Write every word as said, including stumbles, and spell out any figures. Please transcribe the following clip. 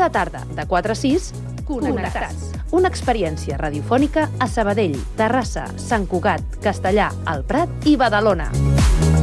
la tarda, de quatre a sis, Connectats. Una experiència radiofònica a Sabadell, Terrassa, Sant Cugat, Castellà, El Prat i Badalona.